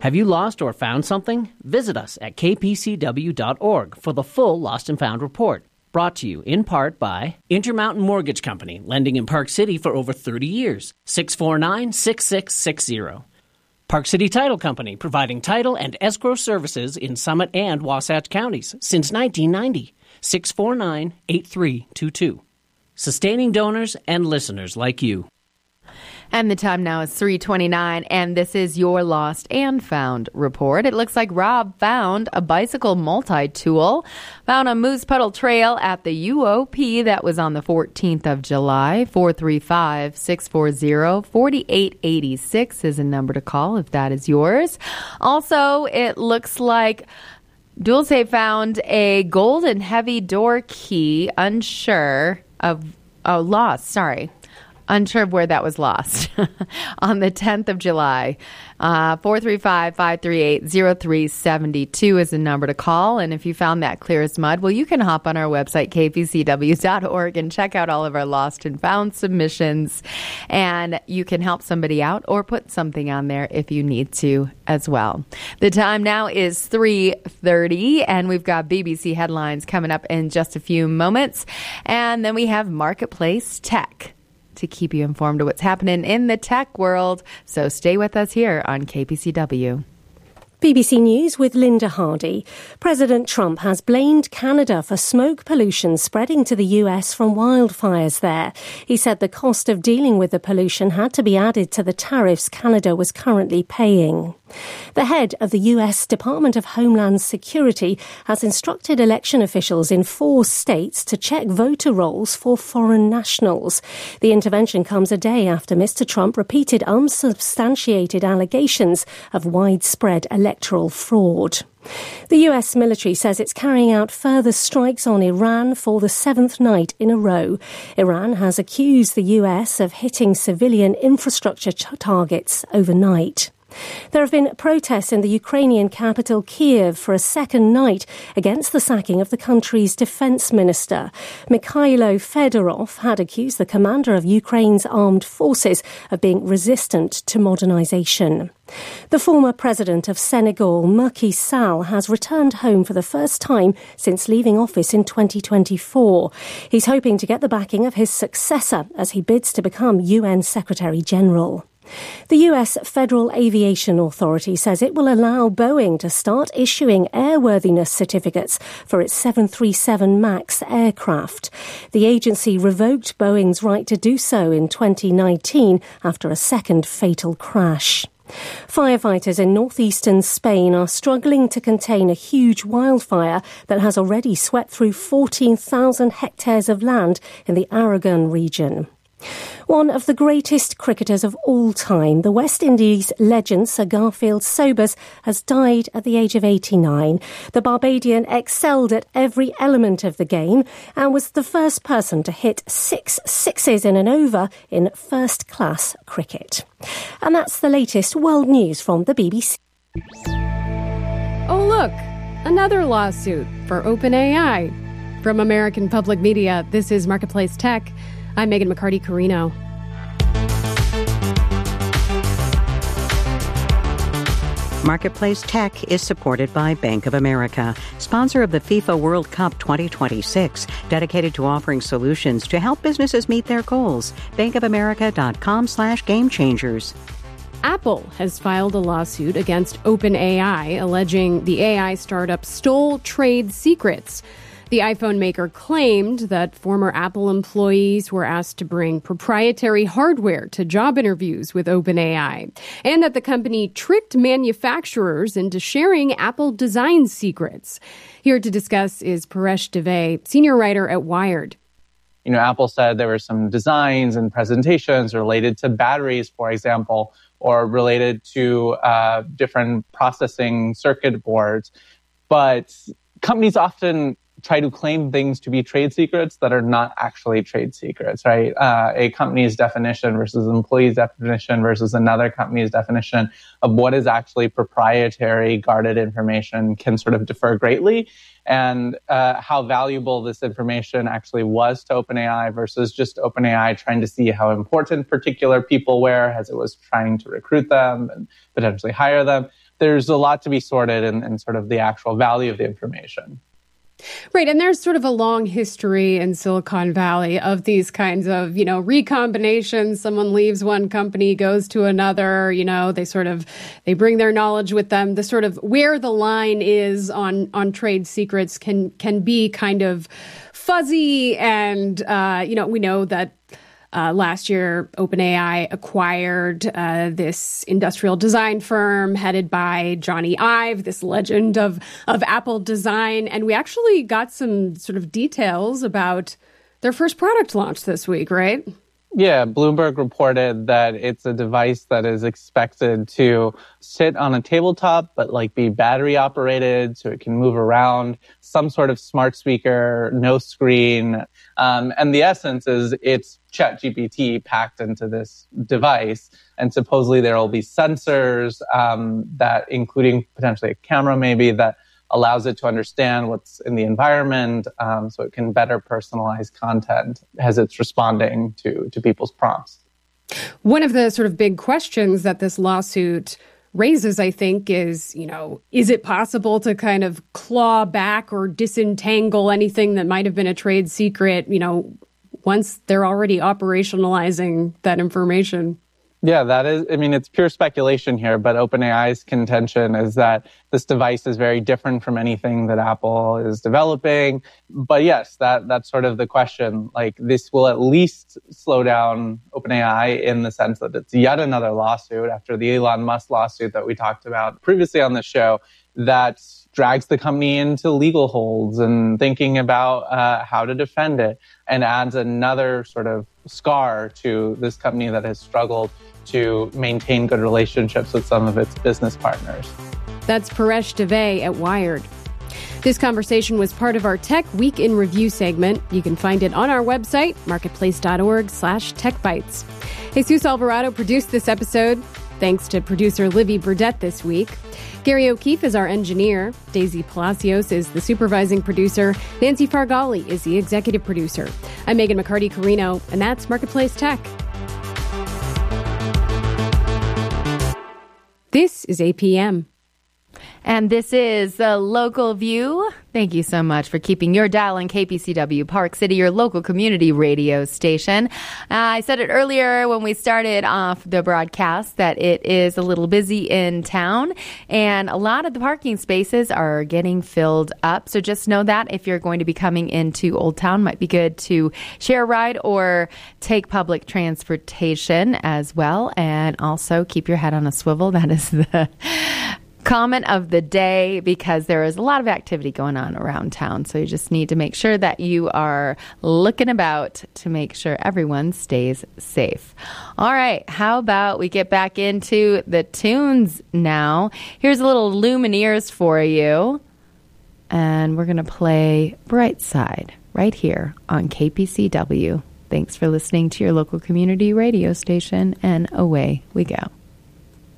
Have you lost or found something? Visit us at kpcw.org for the full Lost and Found report. Brought to you in part by Intermountain Mortgage Company, lending in Park City for over 30 years. 649-6660. Park City Title Company, providing title and escrow services in Summit and Wasatch counties since 1990. 649-8322. Sustaining donors and listeners like you. And the time now is 3:29, and this is your Lost and Found report. It looks like Rob found a bicycle multi-tool found on Moose Puddle Trail at the UOP. That was on the 14th of July. 435-640-4886 is a number to call if that is yours. Also, it looks like DualSafe found a gold and heavy door key, unsure of where that was lost on the 10th of July. 435-538-0372 is the number to call. And if you found that clear as mud, well, you can hop on our website, kpcw.org, and check out all of our lost and found submissions. And you can help somebody out or put something on there if you need to as well. The time now is 3:30, and we've got BBC headlines coming up in just a few moments. And then we have Marketplace Tech to keep you informed of what's happening in the tech world. So stay with us here on KPCW. BBC News with Linda Hardy. President Trump has blamed Canada for smoke pollution spreading to the US from wildfires there. He said the cost of dealing with the pollution had to be added to the tariffs Canada was currently paying. The head of the US Department of Homeland Security has instructed election officials in 4 states to check voter rolls for foreign nationals. The intervention comes a day after Mr. Trump repeated unsubstantiated allegations of widespread electoral fraud. The US military says it's carrying out further strikes on Iran for the 7th night in a row. Iran has accused the US of hitting civilian infrastructure targets overnight. There have been protests in the Ukrainian capital Kyiv for a second night against the sacking of the country's defense minister. Mikhailo Fedorov had accused the commander of Ukraine's armed forces of being resistant to modernization. The former president of Senegal, Macky Sall, has returned home for the first time since leaving office in 2024. He's hoping to get the backing of his successor as he bids to become UN Secretary General. The US Federal Aviation Authority says it will allow Boeing to start issuing airworthiness certificates for its 737 MAX aircraft. The agency revoked Boeing's right to do so in 2019 after a second fatal crash. Firefighters in northeastern Spain are struggling to contain a huge wildfire that has already swept through 14,000 hectares of land in the Aragon region. One of the greatest cricketers of all time, the West Indies legend Sir Garfield Sobers, has died at the age of 89. The Barbadian excelled at every element of the game and was the first person to hit 6 sixes in an over in first-class cricket. And that's the latest world news from the BBC. Oh, look, another lawsuit for OpenAI. From American Public Media, this is Marketplace Tech. I'm Megan McCarty-Carino. Marketplace Tech is supported by Bank of America, sponsor of the FIFA World Cup 2026, dedicated to offering solutions to help businesses meet their goals. bankofamerica.com/gamechangers. Apple has filed a lawsuit against OpenAI, alleging the AI startup stole trade secrets. The iPhone maker claimed that former Apple employees were asked to bring proprietary hardware to job interviews with OpenAI, and that the company tricked manufacturers into sharing Apple design secrets. Here to discuss is Paresh Dave, senior writer at Wired. Apple said there were some designs and presentations related to batteries, for example, or related to different processing circuit boards. But companies often try to claim things to be trade secrets that are not actually trade secrets, right? A company's definition versus an employee's definition versus another company's definition of what is actually proprietary guarded information can sort of differ greatly. And how valuable this information actually was to OpenAI versus just OpenAI trying to see how important particular people were as it was trying to recruit them and potentially hire them. there's a lot to be sorted in sort of the actual value of the information. Right. And there's sort of a long history in Silicon Valley of these kinds of, recombinations. Someone leaves one company, goes to another, they bring their knowledge with them. The sort of where the line is on trade secrets can be kind of fuzzy. And, we know that last year, OpenAI acquired this industrial design firm headed by Johnny Ive, this legend of Apple design. And we actually got some sort of details about their first product launch this week, right? Yeah, Bloomberg reported that it's a device that is expected to sit on a tabletop, but be battery operated so it can move around, some sort of smart speaker, no screen. And the essence is it's ChatGPT packed into this device. And supposedly there will be sensors that, including potentially a camera maybe, that allows it to understand what's in the environment so it can better personalize content as it's responding to people's prompts. One of the sort of big questions that this lawsuit raises, I think, is it possible to kind of claw back or disentangle anything that might have been a trade secret, once they're already operationalizing that information? Yeah, that is, it's pure speculation here, but OpenAI's contention is that this device is very different from anything that Apple is developing. But yes, that's sort of the question. This will at least slow down OpenAI in the sense that it's yet another lawsuit after the Elon Musk lawsuit that we talked about previously on the show that drags the company into legal holds and thinking about how to defend it, and adds another sort of scar to this company that has struggled to maintain good relationships with some of its business partners. That's Paresh Dave at Wired. This conversation was part of our Tech Week in Review segment. You can find it on our website, marketplace.org/techbytes. Jesus Alvarado produced this episode. Thanks to producer Livy Burdett this week. Gary O'Keefe is our engineer. Daisy Palacios is the supervising producer. Nancy Fargali is the executive producer. I'm Megan McCarty-Carino, and that's Marketplace Tech. This is APM. And this is the Local View. Thank you so much for keeping your dial on KPCW Park City, your local community radio station. I said it earlier when we started off the broadcast that it is a little busy in town, and a lot of the parking spaces are getting filled up. So just know that if you're going to be coming into Old Town, might be good to share a ride or take public transportation as well. And also keep your head on a swivel. That is the comment of the day, because there is a lot of activity going on around town. So you just need to make sure that you are looking about to make sure everyone stays safe. All right. How about we get back into the tunes now? Here's a little Lumineers for you. And we're going to play Bright Side right here on KPCW. Thanks for listening to your local community radio station, and away we go.